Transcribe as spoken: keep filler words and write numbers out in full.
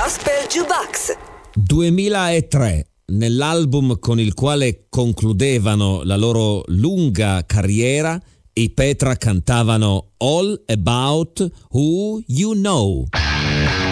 Gospel Jukebox. duemilatré, nell'album con il quale concludevano la loro lunga carriera, i Petra cantavano All About Who You Know.